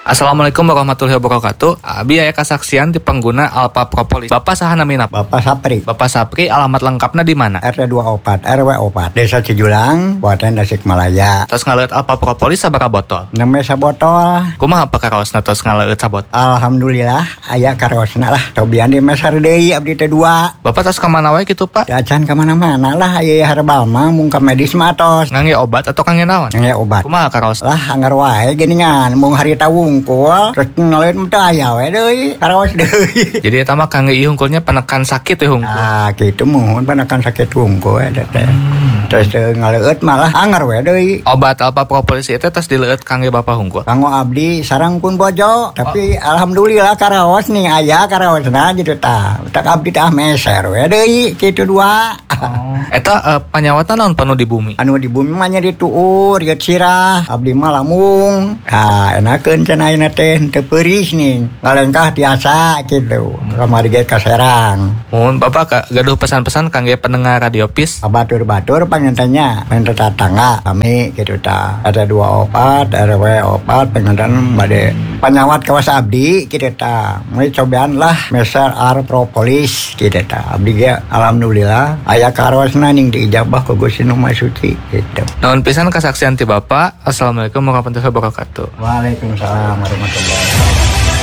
Assalamualaikum warahmatullahi wabarakatuh. Abi aya kasaksian di pengguna Alpha Propolis. Bapak saha namina? Bapak Sapri. Bapak Sapri, alamat lengkapnya di mana? RT24 RW4 Desa Cijulang, Kabupaten Tasikmalaya. Tos ngaleut Alpha Propolis sabaraha botol? 6 sabotol. Kumaha pakaraosna tos ngaleut sabot? Alhamdulillah aya karosna lah. Tobian di mesar deui abdi teh 2. Bapak tos ka mana wae kitu, Pak? Acan ka mana-mana lah aya herbal mah mung ka medis mah tos. Ngangge obat atau kangge naon? Ngangge obat. Kumaha karaos? Lah anggar wae geuningan mung harita wungkul terus ngaleut teh aya we deui karaos deui. Jadi eta mah kangge hungkulnya penekan sakit ya hungkul. Ah kitu mohon penekan sakit wungkul eta teh. Terus ngaleut malah anggar we deui. Obat Alpha Propolis itu tos dileueut kangge Bapak hungkul. Kanggo abdi sareng pun bojo, tapi alhamdulillah karaos nih aya karaosna gitu tah. Tak abdi tah meser we deui kitu 2. Eta panyawatan naon penuh di bumi? Anu di bumi mah nya dituur geut sirah, abdi mah lamung. Enakeun cenah ayeuna teh teu peuris nih. Ngalengkah tiasa kitu. Kamari ge ka Serang. Mun Bapak gaduh pesan-pesan kangge pendengar Radio PIS. Batur-batur pangentenya, pengen tetangga kami kitu tah. Ada 24 RW4 pengen bade panyawat kawas abdi kitu tah. Mulai cobaan lah meser Alpha Propolis kitu tah. Abdi ge alhamdulillah aya karosna ning diijabah ku Gusti Nu Maha Suci gitu. Naon pisan kasaksian ti Bapak. Assalamualaikum warahmatullahi wabarakatuh. Waalaikumsalam warahmatullahi wabarakatuh.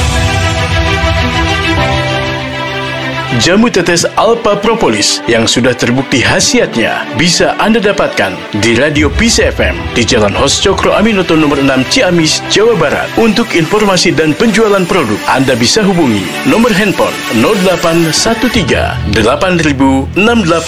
Jamu tetes Alpha Propolis yang sudah terbukti khasiatnya bisa Anda dapatkan di Radio PIS FM di Jalan Hos Cokro Aminoto nomor 6 Ciamis, Jawa Barat. Untuk informasi dan penjualan produk, Anda bisa hubungi nomor handphone 0813 8000 6860.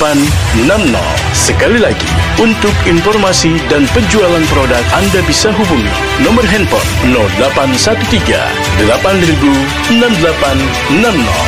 Sekali lagi, untuk informasi dan penjualan produk, Anda bisa hubungi nomor handphone 0813 8000 6860.